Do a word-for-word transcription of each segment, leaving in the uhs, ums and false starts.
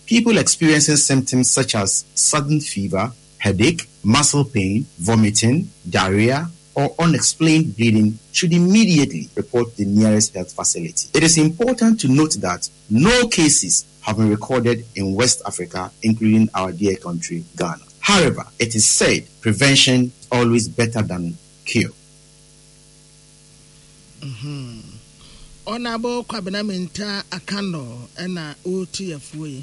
people experiencing symptoms such as sudden fever, headache, muscle pain, vomiting, diarrhea, or unexplained bleeding should immediately report the nearest health facility. It is important to note that no cases have been recorded in West Africa, including our dear country, Ghana. However, it is said prevention is always better than cure. Mm-hmm. Honorable Kwabena Akano ena oti efuwe.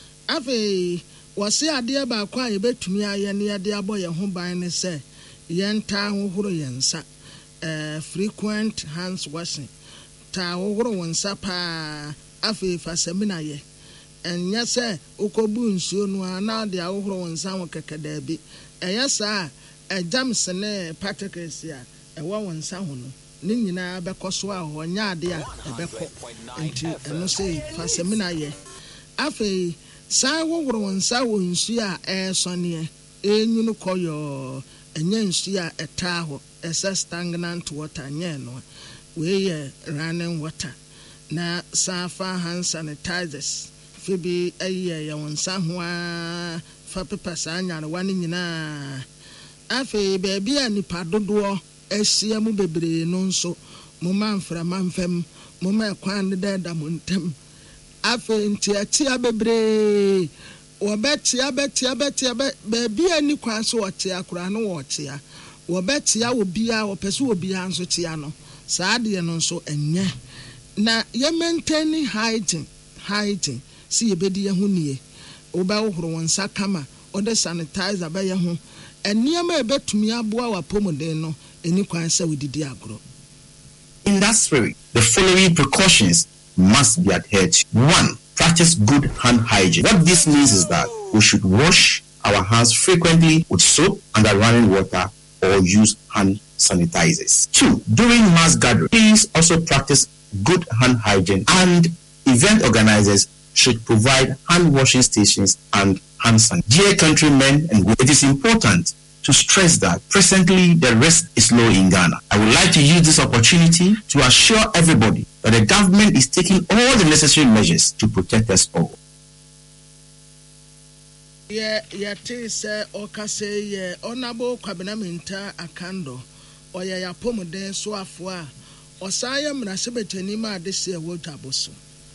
Afe wasi adia ba kwa yebetumi aye ne ade abo ye ho ban ne se yenta hohoro yensa eh frequent hands washing ta hohoro wonsa pa afe fasamina ye enya se okobu nsuo no ana de hohoro wonsa wo kekeda bi eya sa ejams ne particles ya ewa wonsa ho no ne nyina bekoso a ho nya ade a ebekọ nti eno se fasamina ye afe sa hohoro wonsa wo nsuo a esone enyunu koyo enye nsuo a eta ho esa stagnant water nye no we ye running water na safa hand sanitizers fibi aye ya wonsa ho a fa pepa sa anyare wane nyina afi beebi a nipa dodo ehia mu bebre no nso mo manfra manfam mo ma kwan de da montem afi nti atia bebre wobetia betia betia beebi ani kwan so wotia kura no wotia wobetia obia wopese obia nso tia no saa de no nso enye na ye maintain hygiene hygiene si yebedi ye ho nie oba wohoro wonsa kama ode sanitizer ba ye ho eniema ebetumi aboa wapomuden no eni kwan se wodidi agro. In that spirit, the following precautions must be adhered to. One, practice good hand hygiene. What this means is that we should wash our hands frequently with soap under running water or use hand sanitizers. Two, during mass gatherings, please also practice good hand hygiene, and event organizers should provide hand washing stations and hand sanitizer. Dear countrymen and women, it is important to stress that presently the risk is low in Ghana. I would like to use this opportunity to assure everybody that the government is taking all the necessary measures to protect us all. Yeah, yeah, say okase yeah, Honorable Kwabena Akando, or ya pomode so afwa, or saya mnasebeteni ma this year wotaboso.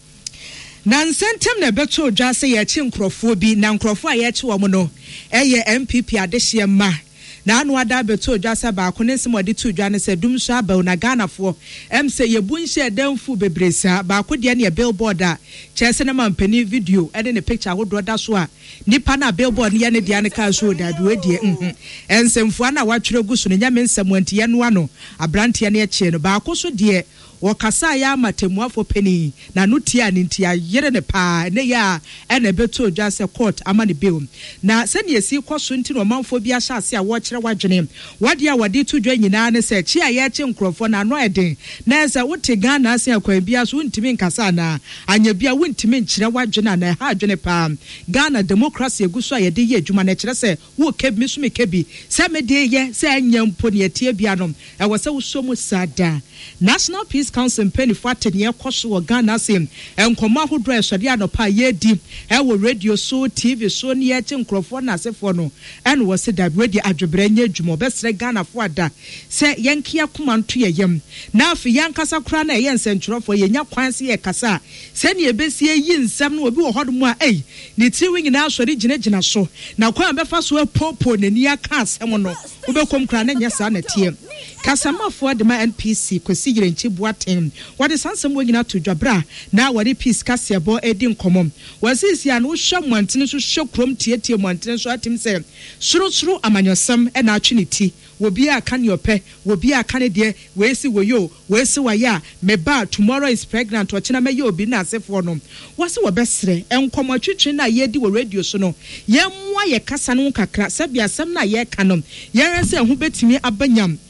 Nansentem na beto dwa se ye chi nkrofo bi na nkrofo a ye chi wo no eye M P P adehye ma na anu ada beto dwa se ba ko ne nsem odi tu dwa ne se dum so abaw na Ghana fo em se ye bunhye danfu bebresa ba ko de ne billboard a chese na mampani video e de ne picture wodo da so a nipa na billboard ne ye ne dia ne ka so da do die mhm ensemfo na watwere gusu ne nyame nsem anti ye no ano abrante ne ye che no ba ko so de wakasa ya matemuafo peni na nutia nintia yere ne pa ne ya ene beto dwa se court amane bill na se ne yesi kwaso nti no manfo bi ahya ase a wo kire wadwene wade a wade to dwa nyina ne se chi a ye che nkrofo na no eden na se wote Ghana ase akwan bi aso ntimi nkasa na anya bia wontimi nkire wadwene na ha adwene pa Ghana democracy eguso a ye de ye adwuma na kire se wo kebi so me kebi se me de ye se anya mpo ne tie bia no e wo se wo so mu sada National Peace Council mpeni fate ne ekoso wo Ghana sem enkoma hodro esode anopa ye di e wo radio so T V so ne ye che nkrofo na asefo no ene wo se da radio adwebre nya adwuma obesre Ghana fo ada se yenkia koma nto ye yem na afi yankasa kra na ye nsentwerofo ye nya kwan se ye kasa se ne ebesie yi nsem no obi wo hodo mu a ei ne tiwi nyina asore gina gina so na kwan befa so popo ne ni aka asem no obekom kra na nya sa na tie kasama fo de ma N P C kwesi yire nchi boatem wade sansem wo nyina to dwabra na wade peace kasebo edi nkomom wasisi an wo hwa mwantene so hwe krom tietie mwantene so atim se suru suru amanyosam e na atweniti wobi aka ne ope wobi aka ne de wesi woyo wesi waya meba tomorrow is pregnant ochina me yo bi na asefo no wase wo besre enkom atwetwe na ye di wo radio so no ye mwa ye kasa no kakra sabia sam na ye ka no ye rese ho betimi abanyam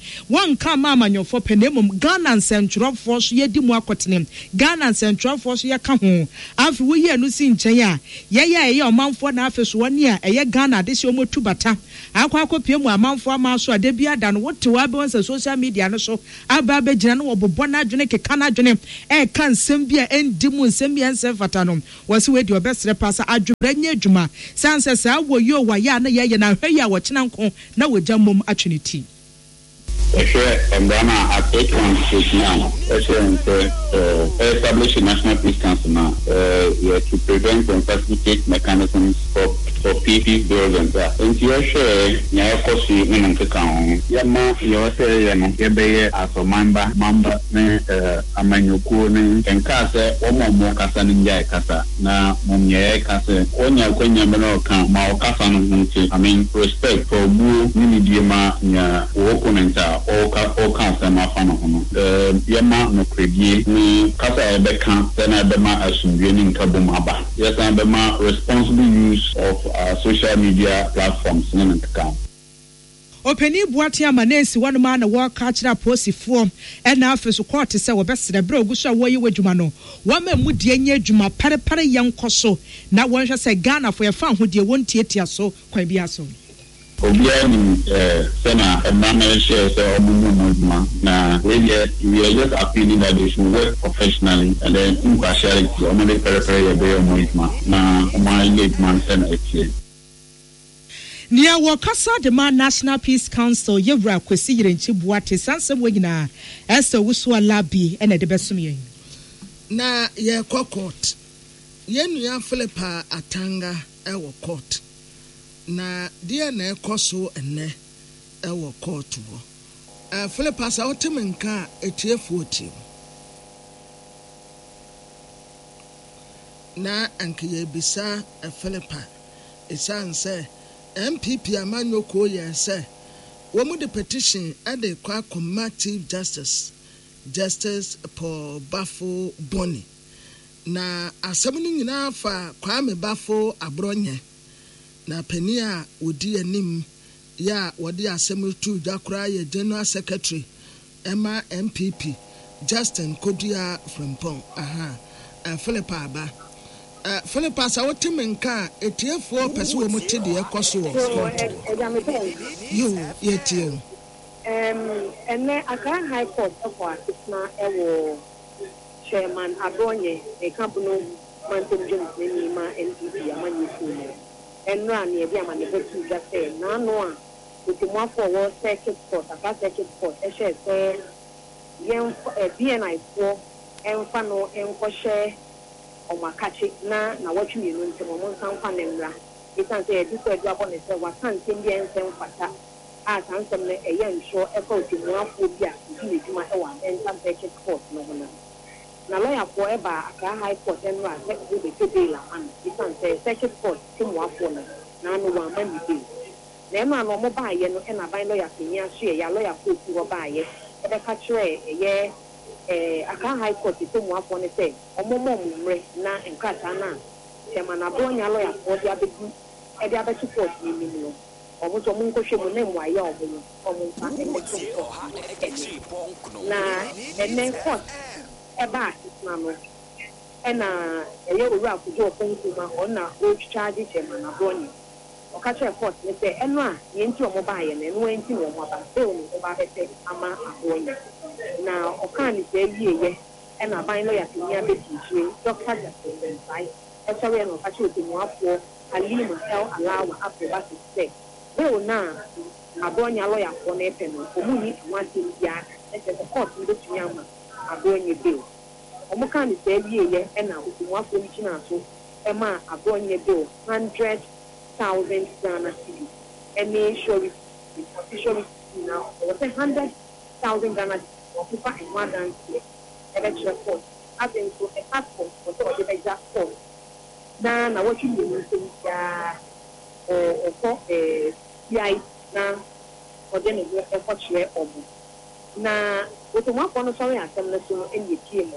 one ka ma amanyofo penemum Ghana nsentwerofo so yedi mu akotenem Ghana nsentwerofo so yeka ho afi wo ye no si nchen a ye ye ye omanfo na afi so woni a eye Ghana de se omotu bata akwa akopie mu amanfo ama so ade bia da no wote wa be on social media no so aba be gina no wobobo na adwene keka na adwene e kan nsem bia endi mu nsem bia nsem fata no wasi we di obesre pasa adwura nya adwuma sanse sa wo yo wa ya na ye ye na hwe ya wo kina nko na wogya mom atweniti If and then I take one stage now, establish a national peace council now uh, to prevent and facilitate mechanisms for for peace bills and that. And you share, you have to see in the town. Yama, you say, and you be as a member, member, uh, a manuku, and Casa, or more Casan in Yakasa. Now, Mumia Casa, Onya, Quenya, Manoka, Mao Casan, I mean, respect for Moo, Minidima, opponent. All cancer, my fan. The Yama no credit me Casa Becca, then I be my assuming Kabumaba. Yes, I be my responsible use of uh, social media platforms in the account. Openi buati amanesi one man na work catch up posifo e na afeso court se wo besere bre oguso wo ye wadwuma no wo ma mu die nya adwuma pare pare yenkoso na won hwe se Ghana fo ye fa ho die won tietia so kwan bia so Obiani uh Sena and Mama shares or Mumma. Now we are just appealing that they should work professionally and then impartiality or maybe periphery a bear movement. Now my late man Sena X. Nia wakasa de ma National Peace Council yewra kwesi yirenchi buate sansem wanyina Esther Wusua Labi ene de besum yen na ye court ye nua Philippa Atanga e wo court na dia na ekoso enne e wo court wo eh Philippa sa otemenka etiefu oti na anke ye bisa e Philippa esanse M P P amanyoko ye say womu the petition at the kwa Chief Justice Justice Paul Bafo Boni na asabuni nyina fa Kwame Bafo Abronye na penia odi anim ya wodi asemu tu dakra ye General Secretary Emma M P P Justin Kodia Frimpong aha uh, Philippa Aba Uh, Philippa sa wote menka etiefo pese wo mote de ekoso wo yo yetie um ene Accra High Court for asisna ewo chairman Abronye e kampuno Mantom James ni ma N P P amanyi fu enno ani e bi amane betu jase na no a otimwa for wo circuit court aka circuit court e share say yen e B N I for enfa no enko share Omakachi na na watching you into Monsan Fanemra. You can say a different job on the server, can't send the answer fata. As handsome a young show echo to one phobia, you to my own and some patient court. No one. Now, lawyer forever, a high court and run, let's do the two and you can say second court, two more for now, no one money do. Then I no more buy you and I buy lawyer in your share, your lawyer put you buy it, and a catcher a year. Eh Accra High Court to mo afọ ne say omomo mumre na nkata na chairman Abronya lawyer for dia bedu e dia betu court ni ni no omo so mo nkohwe mo na mu aye omo omo nfa na ene court e ba na no e na e ye owura kujo okonku ma ona o charge chairman Abronya o ka che court ne say eno a ye nti omo ba ye na eno enti wo mo ba say o ni o ba bete ama Abronya na okani se yiye e na ban lawyer tinya be tijwe Doctor Justin Sai e sorry no ka che mu afọ Halima El Alawa Afriba say we na Abronya lawyer for na epe no omu ni wanti bia e se court ndo tinya ma Abronya bill omu kan se yiye e na mu afọ ni china so e ma Abronya bill one hundred thousand Ghana cedis e me sure officially now it was one hundred thousand Ghana people and one dance electoral court. I think so a passport for the exact court. Now, now what you mean is or for a C I now for then a court share of now with the one for sorry I can let you in the team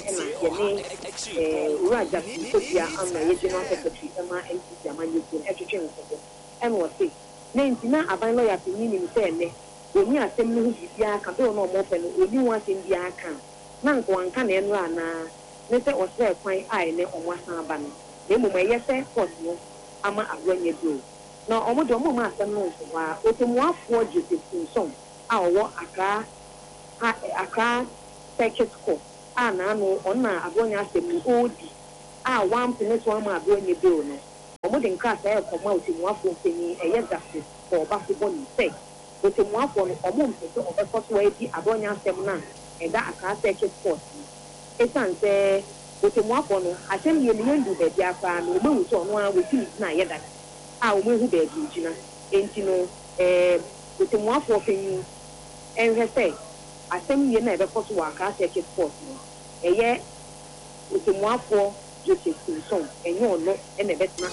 and Raja Sophia and the regional secretary Emma and Yamani to education and was say. Name now a by lawyer to meaning say oni asɛm no ho bibia ka bɛo no ɔmɔ pɛ no oni ho asɛm bia ka na nko anka na ɛno ana ne sɛ ɔsɛ kwan a ne ɔmo asan aba no na mmom ɛyɛ sɛ court no ama abrɔnyɛ bio na ɔmo de ɔmo ma asɛm no nso hɔ a otemuafoɔ Joseph Nson a ɔwɔ Accra Accra Circuit Court a naano ɔna abrɔnyɛ asɛm no ɔɔdi a wampe ne so ama abrɔnyɛ bio no ɔmo de nkrataa ɛkɔma otemuafoɔ mpanyin ɛyɛ justice for ɔbafo bɔ ne sɛ otemuafoɔ no ɔmo mpɛ sɛ ɔbɛkɔ so adi abrɔnyɛ asɛm no a ɛda Accra Circuit Court ɛsan sɛ otemuafoɔ no asɛm yɛ ne yɛndu baabi afaa no ɔmo ewu sɛ ɔno a wɔsi ne gyina ayɛ dada a ɔmo ehu baabi gyina enti no ɛɛ otemuafoɔ panyin ɛnhwɛ sɛ asɛm yɛ na ɛbɛkɔ so wɔ Accra Circuit Court no ɛyɛ otemuafoɔ Joseph Nson ɛnyɛ ɔno ɛna ɛbɛtena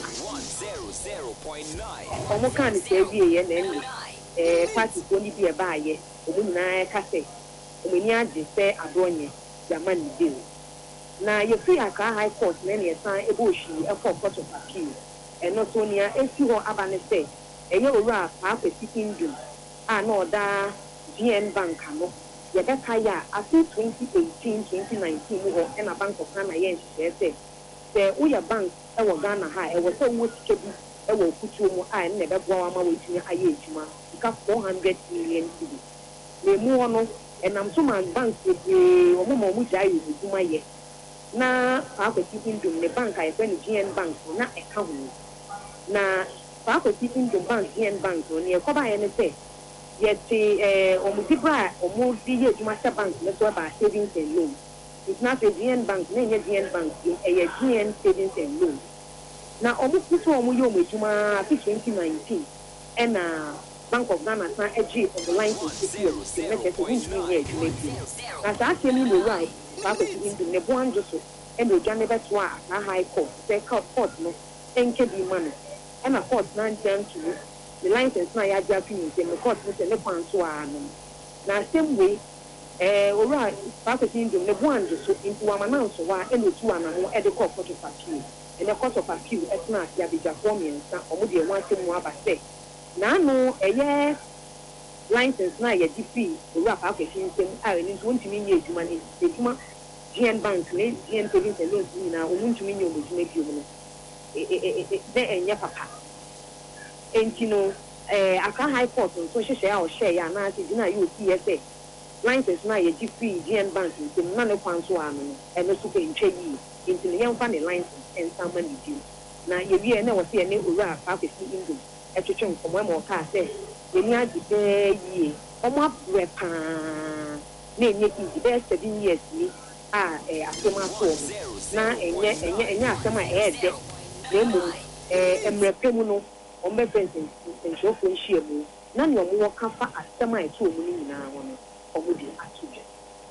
ɔmo kaa ne sɛ wie yɛ na ɛne ɛɛ paatifoɔ no bi ɛbaayɛ ɔmo nyinaa ɛka sɛ ɔmo ani agye sɛ abrɔnyɛ yama ne deal na yɛfiri Accra High Court na ne yɛsan ɛbɔ ohwii ɛkɔ Court of Appeal ɛno so nea esi hɔ aba ne sɛ ɛyɛ owura paapɛ Kingdom a na ɔda G N Bank ano yɛbɛka yɛ a afi twenty eighteen twenty nineteen mu hɔ ɛna Bank of Ghana yɛ nhyehyɛ sɛ sɛ woyɛ bank ɛwɔ Ghana ha ɛwɔ sɛ wowɔ sika bi ɛwɔ kutuo mu a ɛna ɛbɛboa wo ama wɔatumi ayɛ adwuma sika four hundred million cedi na emu hɔ no ɛnam so ma bank bebree ɔmo ma ɔmo gyae yɛ adwuma yɛ na paapɛ Kingdom ne bank a yɛfrɛ no G N Bank na ɛka ho na paapɛ Kingdom bank G N Bank no ne ɛkɔbaeɛ ne sɛ yɛte ɛɛ ɔmo di bra a ɔmo di yɛ adwuma hyɛ bank no so aba savings and loan it's not a G N Bank na ɛnyɛ G N Bank ɛyɛ G N savings and loan na ɔmo kutu ɔmo yɛ ɔmo adwuma afi twenty nineteen ɛna Bank of Ghana san ɛgye ɔmo line to sixty years na kyerɛ sɛ wɔntumi yɛ adwuma bi na saa asɛm yi na owura paapɛ Kingdom ne bo anjo so ɛna odwa ne bɛto a Accra High Court sɛ court no ɛnkɛ bi ma no ɛna court na nkyɛn to the license na yɛ agye afi ne nsɛm no court no sɛ ne kwan so a no na asɛm wei ɛɛ owura paapɛ Kingdom ne bo anjo so nti wama na nso hɔ a ɛna otu anamo ɛde kɔ Court of Appeal ɛna Court of Appeal ɛtena ase abegyafoɔ mmiɛnsa ɔmo deɛ wɔn asɛm mu aba sɛ naano ɛyɛ license na yɛde fi owura paapɛ nsɛm a ɛno nso wɔntumi nyɛ adwuma ne adwuma G N Bank ne G N savings and loans nyinaa ɔmo ntumi nyɛ ɔmo adwuma bio no dɛ ɛnyɛ papa enti no ɛɛ Accra High Court nso hyehyɛ a ɔhyɛ yɛ anaasɛ gyina a yɛ osi yɛ sɛ license na yɛde fi G N Bank nsɛm na ne kwan so ano no ɛno so kɔ ntwa yie enti no yɛmfa ne license ɛnsa ma ne bio na yɛwie na wɔsɛ yɛ ne owura paapɛ Kingdom ɛtwetwe nkɔmmɔ ɛma ɔkaa sɛ yɛni agye bɛɛ yie ɔmo abrɛ paa na ɛnyɛ easy bɛyɛ seven years ni a ɛɛ asɛm aso ɔmo na ɛnyɛ ɛnyɛ ɛnyɛ asɛm a ɛyɛ dɛ na emu ɛɛ mmerɛ pɛ mu no ɔmo bɛfɛ nsɛnkyerɛfoɔ nhyia mu na nea ɔmo wɔ kafa asɛm a ɛto ɔmo no nyinaa wɔ no ɔmo de ato dwa.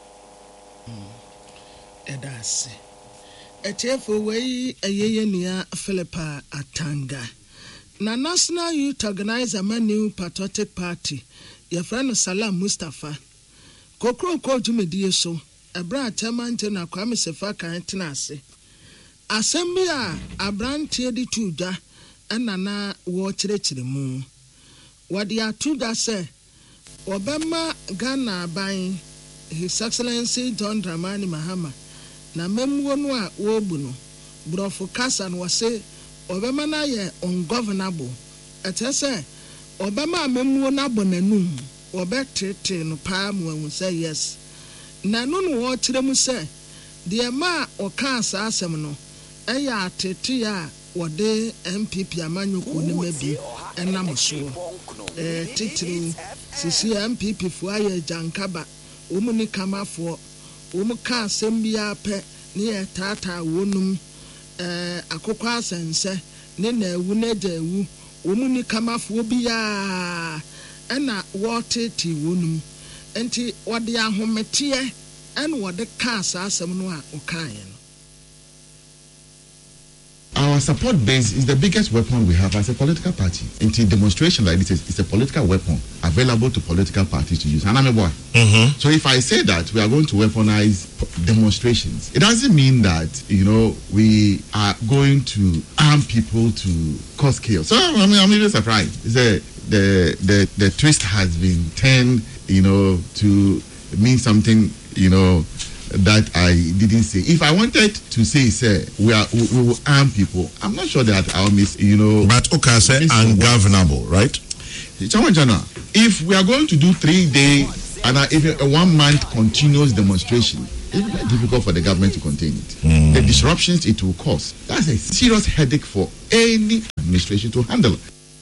ɛda ase ɛtiɛfo wei ɛyɛ yɛ nua Philippa Atanga na National Youth Organizer ma New Patriotic Party yɛfrɛ no Salam Mustafa kokro kɔ dwumadie so ɛbrɛ atɛma nkyɛ na Kwame Sefa kan tena ase asɛm bi a abranteɛ de tu dwa ɛna na wɔkyerɛkyerɛ mu wɔde ato dwa sɛ wɔbɛma Ghana aban His Excellency John Dramani Mahama na memmuo no a wɔbu no borɔfo kasa no wɔse ɔbɛma no ayɛ ungovernable ɛkyerɛ sɛ ɔbɛma memmuo no abɔ n'anum wɔbɛtete no paa mu ahu sɛ yes na no no wɔkyerɛ mu sɛ deɛ ma ɔka saa asɛm no ɛyɛ atete a wɔde M P P amanyɔkuo no ma bi ɛnam soɔ ɛɛ titiri sisi M P P foɔ ayɛ gyankaba wɔn ne kamafoɔ wɔn ka asɛm bi apɛ ne yɛ taataa wɔnum ɛɛ akokɔ asɛnsɛ ne na ewu ne gya ewu wɔn ne kamafoɔ biara ɛna wɔtete wɔnum nti wɔde ahometeɛ ɛna wɔde ka saa asɛm no a ɔkaeɛ no. Our support base is the biggest weapon we have as a political party. Into demonstration like this is a political weapon available to political parties to use. And I'm a boy. Mm-hmm. So if I say that we are going to weaponize demonstrations, it doesn't mean that, you know, we are going to arm people to cause chaos. So I mean, I'm really surprised. It's a, the the the twist has been turned, you know, to mean something, you know, that I didn't say. If I wanted to say, sir, we are we, we will arm people, I'm not sure that I'll miss, you know. But okay, say ungovernable, right? If we are going to do three day and even a one month continuous demonstration, it will be difficult for the government to contain it. Mm. The disruptions it will cause, that's a serious headache for any administration to handle.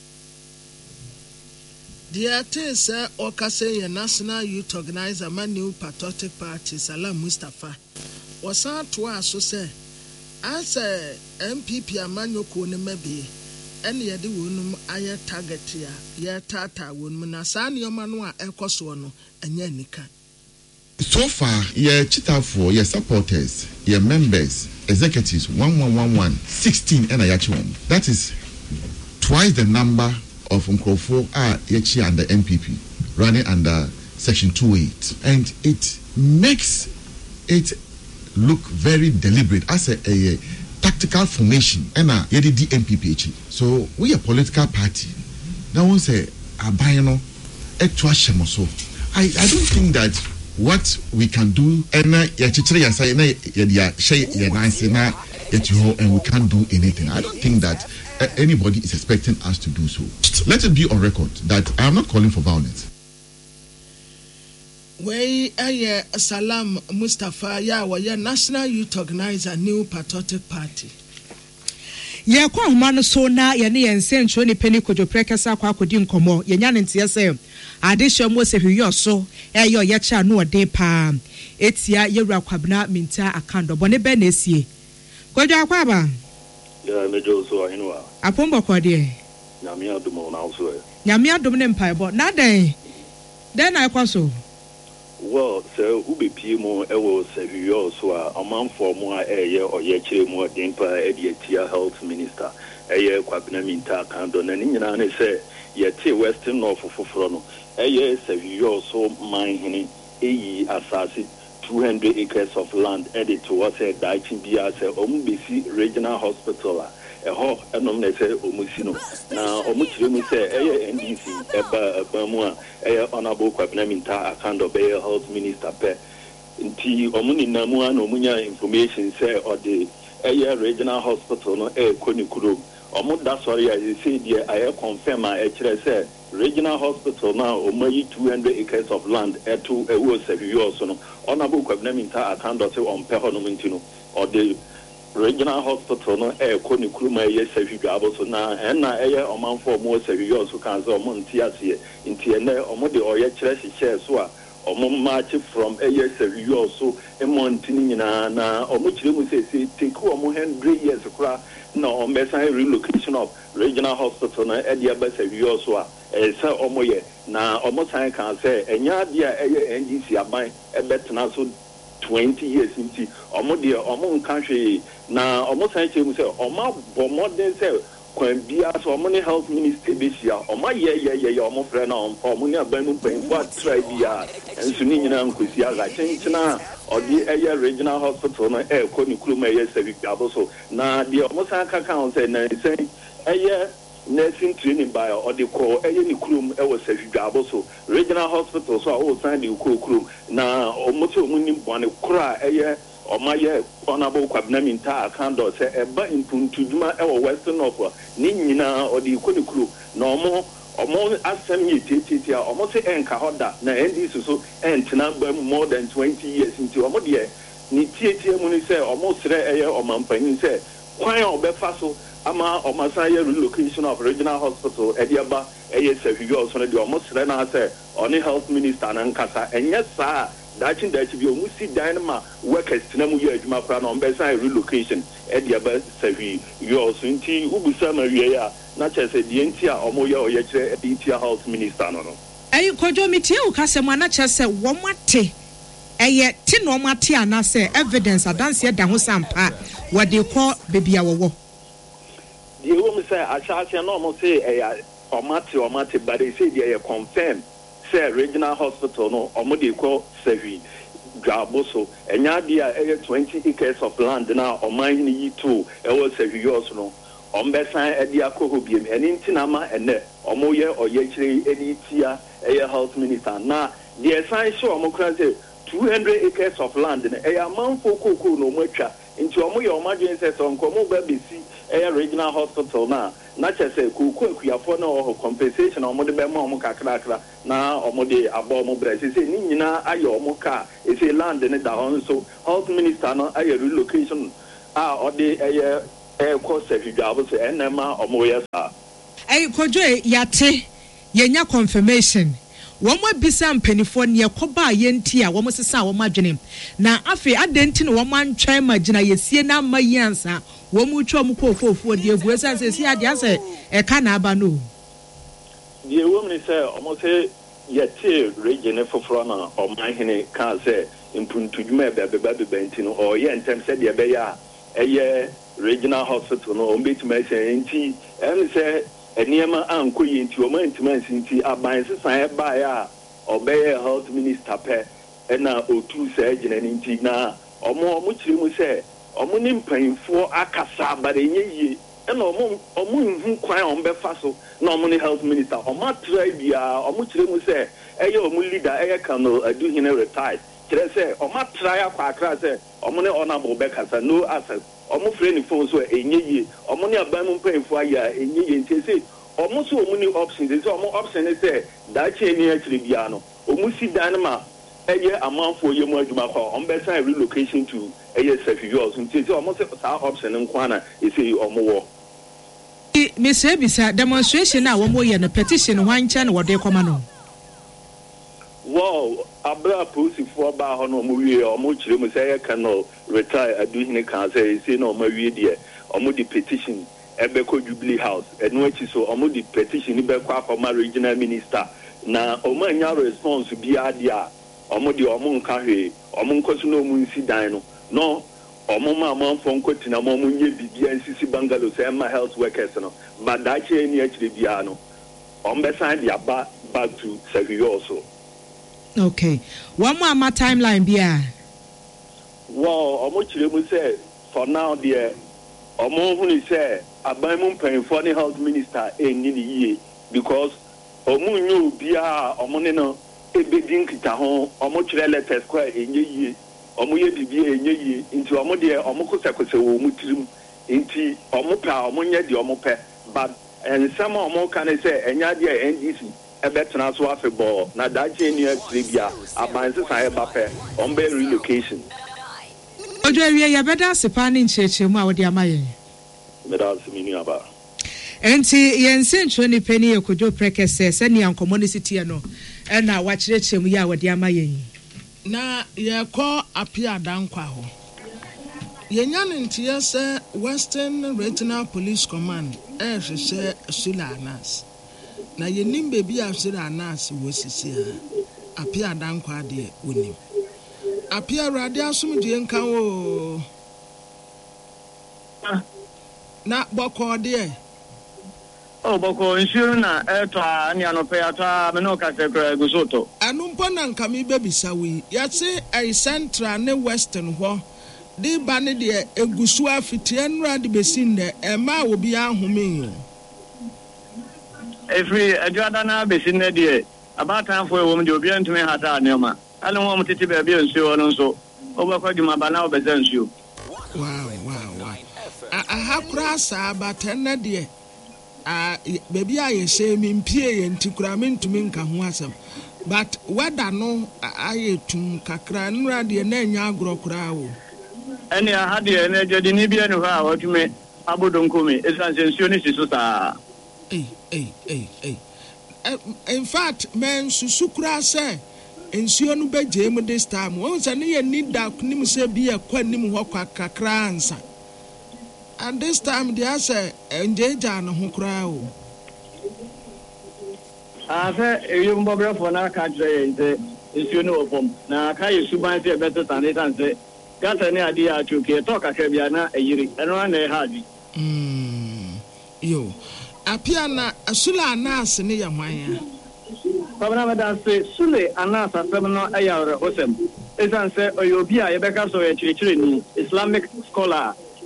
The artist Okase, a National Youth Organizer, my new patriotic party, Salam Mustafa, was out to us to say, as a M P P, a man you could maybe, and yet the woman I target here, ye tata woman, Nasan, your manua, Ecosono, and Yenika. So far, your chita for your supporters, your members, executives, one one one one, sixteen, and I that is twice the number of Nkrofo are actually under N P P, running under Section two eight, and it makes it look very deliberate as a, a, a tactical formation. And a D N P P. So we a political party. Now we say abayano etwa shemoso. I I don't think that what we can do and na yachichire yasa na ya share ya nice na etuho and we can't do anything. I don't think that uh, anybody is expecting us to do so. Let it be on record that I am not calling for violence. We aye Salam Mustafa ya wa ya National Youth Organizer New Patriotic Party. Ye kwa humano so na ye ne yense ntro ni peni kojo prekasa kwa akodi nkomo ye nya ne ntia se adehye mo se hwiyo so e yo ye cha no ode pa etia ye wura kwabna minta akando bone be na esie kojo akwa ba ya mejo so ahinwa apombo kode nyame adum na so e nyame adum ne mpai bo na den den na ekwaso. Well, so ube P M O ewo seviyo so a amanfo mo a eye oye kire mo dempa ediatia health minister eye kwabena minta kando na ni nyina ne se ye te western north foforo no eye seviyo so man hini eyi asase two hundred acres of land edit to what said daichi bia se ombesi regional hospital a eho enom na se omusi no na omukire mu se eye N D C eba eba mu a eye honorable kwabena minta akando be health minister pe nti omuni na mu a na omunya information say ode eye regional hospital no e konikuro omu da sorry I say there I confirm a kire say regional hospital now omayi two hundred acres of land eto ewo seviyo so no honorable kwabena minta akando say on pe ho no ntino ode regional hospital no e ko ni kuruma ye sahwidwa aboso na na eye omanfo mo sahwidwa so kan so mo ntiase ntie na omo de oye kire hyehyɛ so a omo march from eye sahwidwa so e mo ntini nyina na omo kire mu se se take omo one hundred years kura na omo san relocation of regional hospital na e de aba sahwidwa so a e se omo ye na omo san kan se enya de a eye N D C aban e betena so twenty years into omo de omo nkanhwe na omo san chemu se omo bo modern se kwan bia so omo ne health minister be sia omo ye ye ye omo frɛ na omo ne aban mu pen for try bia enso ni nyina nkosi aga chenchena odi eye regional hospital no e ko ni kuruma ye sabi aboso na de omo san ka kan se na sen eye nursing training by or the call any crew ever says so regional hospital so all sign the crew na omoto muni one cry a or my honorable kwabena minta akando say eba impuntu duma ever western of nina or the crew no more or more asem ye tete almost enka hoda na N D C so entina more than twenty years into omodia ni tete muni say almost re eye o mampan say kwan obefa so ama omasaya relocation of regional hospital ediaba eye sahwiyo so na de omosre na say oni health minister na nkasa enye saa dachin dachi bi omusi dynama workers na mu ye adwuma pra na ombesa relocation ediaba sahwiyo so nti ubusa ma wie ya na chese de nti a omoye oye kire editia health minister no no ayi kojo mitie ukasem ana chese wo mate eye ti no mate ana say evidence adanse da ho sampa wode ko bebia wo the woman say ashase no mo say eh omate omate but they say they confirm say regional hospital no omode ko savi dwaboso enya dia eh twenty acres of land na oman ni yitu e wo savi yoso no ɔmbɛsan ɛde akɔ hɔ biem ɛne nti na ma ɛnɛ ɔmo yɛ ɔyɛkyerɛ ɛde tia ɛyɛ health minister na deɛ san hyɛ ɔmo kora sɛ two hundred acres of land no ɛyɛ amanfo kookoo na ɔmo atwa nti ɔmo yɛ ɔmo adwene sɛ sɛ nkɔ ɔmo ba bɛsi ɛyɛ regional hospital na na kyerɛ sɛ kookoo akuafoɔ na ɔwɔ compensation a ɔmo de bɛma ɔmo kakrakra na ɔmo de abɔ ɔmo brɛ sɛ sɛ ne nyinaa ayɛ ɔmo kaa ɛsɛ land no da hɔ nso health minister no ayɛ relocation a ɔde ɛyɛ ɛkɔ sɛhwidwaabo sɛ ɛnɛma ɔmo yɛ saa ɛyi kodwo yate yɛnya confirmation wɔn mo abisa mpanyinfoɔ ne yɛkɔba a yɛnti a wɔn sesa a wɔn adwene na afei adɛnti na wɔn antwɛn ma gyina yɛsie na ama yi ansa wɔn mo twɛ wɔn kɔɔkɔɔfoɔ deɛ egu esan sɛ si adeɛ asɛ ɛka na aba no. deɛ wɔm ne sɛ ɔmo sɛ yɛte region foforɔ na ɔman hene kaa sɛ mpuntudwuma ɛbɛbɛba bɛbɛ nti no ɔyɛ ntɛm sɛdeɛ ɛbɛyɛ a ɛyɛ regional hospital no ɔmo betuma ɛsɛ nti ɛne sɛ nneɛma ankɔ yi nti ɔmo ntoma nsi nti aban sesan ɛbaeɛ a ɔbɛyɛ health minister pɛ ɛna otu sɛ gyina ne nti na ɔmo ɔmo kyerɛ mu sɛ ɔmo ne mpanyinfoɔ akasa abara enye yie ɛna ɔmo ɔmo nhu kwan a ɔmo bɛfa so na ɔmo ne health minister ɔmo atra biara ɔmo kyerɛ mu sɛ ɛyɛ ɔmo leader ɛyɛ Colonel Aduhene retired kyerɛ sɛ ɔmo atra akɔ akra sɛ ɔmo ne honorable bɛkasa no access ɔmo frɛ ne phone so enye yie ɔmo ne aban mu mpanyinfoɔ ayɛ a enye yie nti sɛ ɔmo so ɔmo ne options sɛ ɔmo option ne sɛ daakye ni akyire biara no ɔmo si dan ma ɛyɛ amanfoɔ yɛ mu adwuma kɔ ɔmo bɛsan relocation to ɛyɛ sɛfiyɔs nti sɛ ɔmo sɛ saa option no nkwa na ɛsɛ ɔmo wɔ. Mister Bisa demonstration a wɔn yɛ no petition ho ankyɛn na wɔde kɔma no. Wow, abra polisifoɔ baa hɔ na ɔmo wie ɔmo kyerɛ mu sɛ ɛyɛ Colonel retire Aduhene kan sɛ ɛsɛ na ɔmo awie deɛ ɔmo de petition ɛbɛkɔ Jubilee House ɛno akyi so ɔmo de petition bɛkɔ akɔma regional minister na ɔmo anya response biara deɛ a ɔmo de ɔmo nka hwee ɔmo nkɔ so na ɔmo nsi dan no no ɔmo ma amanfoɔ nkɔ tina ma ɔmo nye biribiara nsisi bungalow sɛ ɛma health workers no but daakye ani akyire biara no ɔmo bɛsan de aba back to sɛhwiyɔ so. Okay. One more ama timeline bia. Wow, omo chire mu say for now there omo hu ni say aban mu mpanyinfo ne health minister enni ni yie because omo nyo bia omo ne no ebedin kita ho omo chire letters kwa enye yie omo ye bibia enye yie nti omo de omo kosakose wo mu tirim nti omo pa omo nya de omo pe but ensama omo kan say enya de N D C ebetena so afebɔ na daje ni atribia abanse san eba pɛ on be relocation ojo awie ya beda sepa ne nkyerɛkyerɛ mu a wode ama yɛn beda semini aba enti yɛnse ntro ni pani ekojo prekese sɛ ne ankomo ne sitie no ɛna wakyerɛkyerɛ mu ya wode ama yɛn na yɛkɔ apia dankwa hɔ yɛnya ne ntiɛ sɛ Western Regional Police Command ɛhwehwɛ Sulanas na yenim bebi afsere anas wosisi a apia dankwa de onim apia rade asomdie nka wo na boko de oh boko insure na eto ani anope ata me no ka sekra gusoto anu mpo na nka me bebisa wi yase ai central ne western ho de ba ne de egusu afiti enra de besin de e ma obi ahome yo every ajuada na besin na de abatan fo wo me de obi antumi hata anema ale wo mo tete ba bi nsuo no nso obakwa djuma ba na obeza nsuo wow wow wow aha kura sa abatan na de a baby aye say me mpie ye ntikura me ntumi nka ho asem but weda no aye tum kakra nura de na nya agro kura wo ene aha de na jodi ni bia no ha watume abodonkome esanse nsuo ni siso saa eh eh eh eh in fact men susukura say nsuo no beje mu this time won say ne ye need da kunim say bia kwanim ho kakra ansa and this time they say enjeja no ho kra o afa eyo mbobra fo na ka jere nte nsuo no opom na ka yesu ban se beto tane tanse gata ne ade ya chuke to kakra bia na eyiri eno na e hadi mm yo apia na asula anas ne ya hwan Babana meda se sule anas asem no ayawre osem esan se oyobi a yebeka so e chirichiri ni Islamic scholar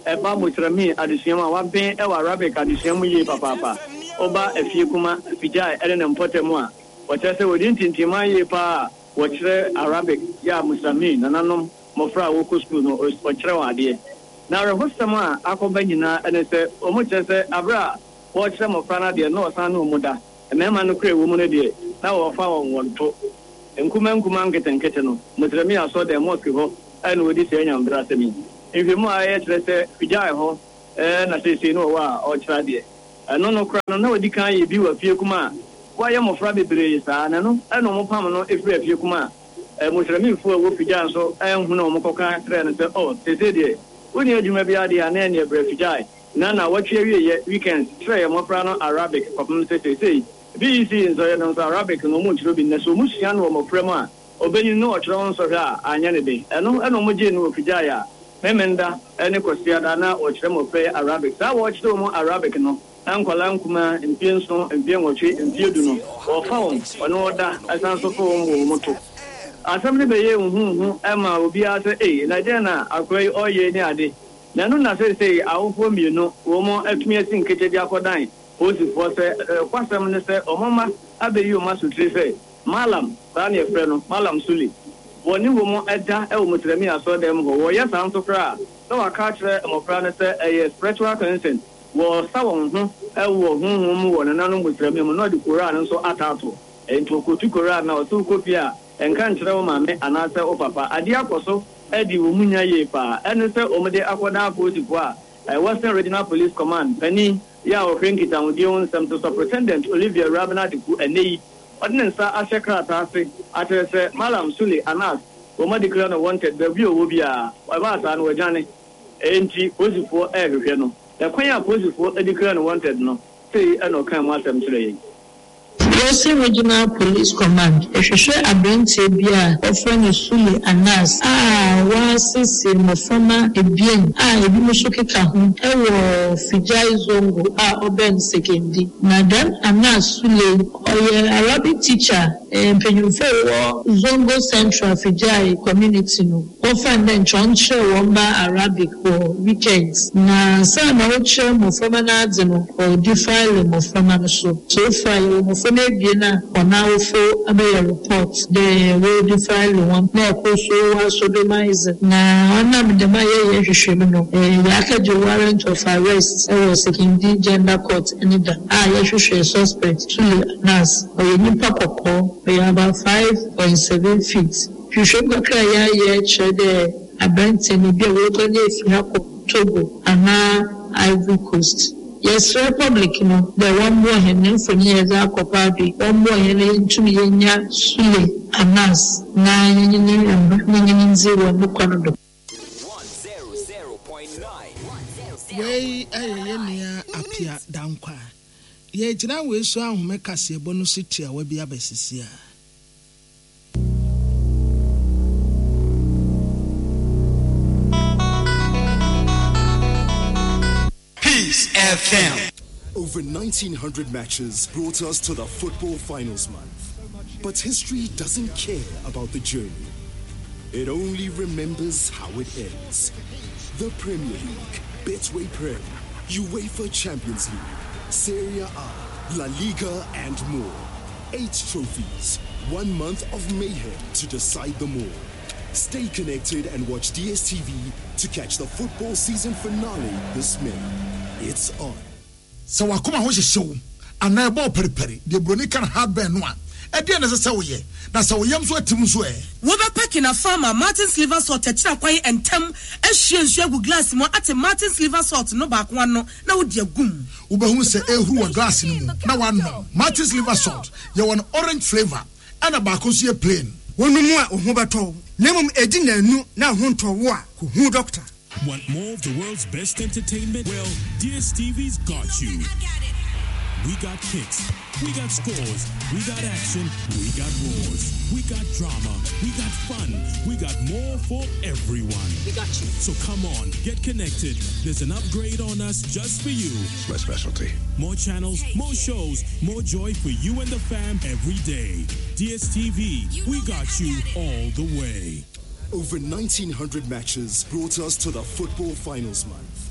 ɛba motrami adesuam a waben ɛwɔ Arabic adesuam yie papaapa oba afie kuma figya ɛne ne mpɔtɛm a wɔkyerɛ sɛ wɔde ntintima yie paa wɔkyerɛ Arabic ya motrami nananom mɔfra a wɔkɔ school no wɔkyerɛ wɔn adeɛ na rehosɛm a akɔba nyinaa ɛne sɛ ɔmo kyerɛ sɛ abra wɔkyerɛ mɔfra no adeɛ na ɔsan ne ɔmo da mmarima no kura ɛwɔ mu no deɛ na wɔfa wɔn wɔnto nkuma nkuma nketenkete no motrami asɔ dɛ mosque hɔ ɛna wɔde sɛ nyambra asɛm yi nhwɛmu a ɛyɛ kyerɛ sɛ figyae hɔ ɛɛ na seesei no wɔ a ɔkyerɛ adeɛ ɛno no kora no na wɔdi kan yɛ bi wɔ afie kuma a wɔayɛ mmɔfra bebree saa na no ɛna ɔmo pam no ɛfiri afie kuma a motramifoɔ a wɔ figyae nso ɛnhu na ɔmo kɔka kyerɛ no sɛ ɔ seesei deɛ woni adwuma bi adeɛ a na ɛne ɛbrɛ figyae na na wɔtwe awieyɛ weekend kyerɛ yɛ mmɔfra no Arabic kɔpem sɛ seesei B E C nsɔyɛ no nso Arabic no ɔmo nkyerɛ bi na so ɔmo sua no wɔ mmɔfra mu a ɔbɛnyi no ɔkyerɛ wɔn nsɔhwɛ a anyɛ ne de ɛno ɛna ɔmo gye no wɔ figyae a memenda ɛne kɔsiada na ɔkyerɛ mmɔfra Arabic saa wɔkyerɛ wɔn Arabic no na nkwala nkuma mpie nso mpie nwɔtwe mpie du no wɔfa wɔn ɔne ɔda ɛsan so fa wɔn wɔ wɔn to asɛm ne bɛyɛ nhuhu ɛma obiara sɛ ee nagyɛ na akora yi ɔyɛ ne ade na ɛno na sɛsɛ awofoɔ mmienu wɔn atumi asi nkete de akɔdan polisifoɔ sɛ kwasɛm ne sɛ ɔmɔma abɛyi wɔn asotire sɛ malam saa ne yɛfrɛ no malam suli wɔne wɔn ɛda ɛwɔ motrami asɔdɛm hɔ wɔyɛ saa nso koraa na waka kyerɛ mmɔfra no sɛ ɛyɛ spiritual consent wɔsa wɔn ho ɛwɔ honhom mu wɔ nananom motrami mu na ɔde koraa no nso ataato ɛnti ɔkɔtu koraa na ɔso kopi a ɛnka nkyerɛ wo maame anaasɛ wo papa adeɛ akɔ so ɛde wɔ mu nya yie paa ɛne sɛ ɔmde akɔda apolisifoɔ a Western Regional Police Command pani yɛ a ɔhwɛ nkitahodie ho nsɛm to Superintendent Olivia Rabina Deku ɛnɛ yi ɔde ne nsa ahyɛ krataa ase akyerɛ sɛ Malam Sule Anas wɔma declare no wanted baabi a ɔwɔ biara ɔba asaa no wɔgyane ɛnti polisifoɔ ɛhwehwɛ no ɛkwan a polisifoɔ declare no wanted no sei ɛna ɔka mu asɛm kyerɛ yɛn Western Regional Police Command ehwehwɛ aberanteɛ bi a ɔfrɛ no Sule Anas a wɔasese mmɔframma ebien a ebi mo so keka ho ɛwɔ Figyae Zongo a ɔbɛn sekendi na dan Anas Sule ɔyɛ Arabic teacher mpanyinfo wɔ Zongo Central Figyae community no wɔfa ndɛ nkyɔnkyerɛ wɔn ba Arabic wɔ weekends na saa na wɔkyerɛ mmɔframma no adze no ɔdi file mmɔframma no so so far yɛ mmɔframma Biena on our full Abaya report, the world defile one, now also sodomize. Now, I'm the Maya Yashimino, a Yaka warrant of arrest, I was seeking the gender court, and I Yashu suspect, Sule Nas, or a new papa call, we are about five point seven feet. You should go cry, yet, the Abent and be a water Togo, and now Ivory Coast. Yes, Republic, you know, the one more hen for years are copabi, one more hen into Yenya Sule Anas, nine in zero, no Canada. Way a yenia appear down qua. Ye Jina will so make us a bonus city a webby abasis. F M. Over nineteen hundred matches brought us to the football finals month. But history doesn't care about the journey. It only remembers how it ends. The Premier League, Betway Prem, UEFA Champions League, Serie A, La Liga and more. Eight trophies, one month of mayhem to decide them all. Stay connected and watch D S T V to catch the football season finale this May. It's on. So wakoma ho hyehyew ana ebo periperi de broni kan ha ben no a e de na se woye na se woyam so atim so e wo be packing a farmer Martin Sliver Salt techira kwan entem ehwie nsu agu glass mo ate Martin Sliver Salt no ba kwa no na wo de agum wo be hu se ehuru wa glass ni mu na wa no Martin Sliver Salt ye won orange flavor ana ba ko so ye plain wonu mu a ho beto nemum edi na anu na ho nto wo a ko hu doctor. Want more of the world's best entertainment? Well, D S T V's got you. I got it. We got kicks, we got scores, we got action, we got roars, we got drama, we got fun, we got more for everyone. We got you. So come on, get connected. There's an upgrade on us just for you. It's my specialty. More channels, more shows, more joy for you and the fam every day. D S T V, we got you all the way. Over nineteen hundred matches brought us to the football finals month.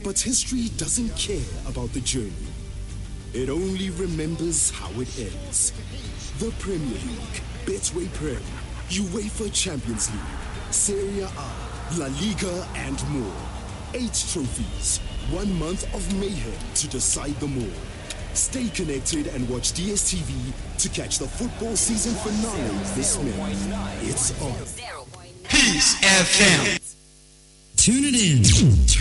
But history doesn't care about the journey. It only remembers how it ends. The Premier League, Betway Prem, UEFA Champions League, Serie A, La Liga, and more. Eight trophies, one month of mayhem to decide them all. Stay connected and watch D S T V to catch the football season finale this May. It's on. Peace F M. Tune it in.